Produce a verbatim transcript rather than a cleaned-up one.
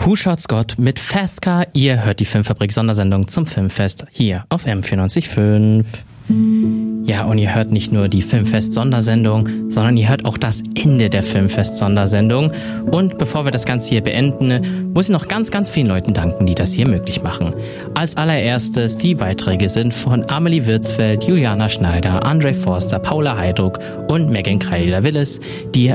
Who Shot Scott mit Fast Car. Ihr hört die Filmfabrik-Sondersendung zum Filmfest hier auf M vierundneunzig Komma fünf. Ja, und ihr hört nicht nur die Filmfest-Sondersendung, sondern ihr hört auch das Ende der Filmfest-Sondersendung. Und bevor wir das Ganze hier beenden, muss ich noch ganz, ganz vielen Leuten danken, die das hier möglich machen. Als allererstes, die Beiträge sind von Amelie Würzfeld, Juliana Schneider, André Forster, Paula Heidruck und Megan Kreiler-Willis, die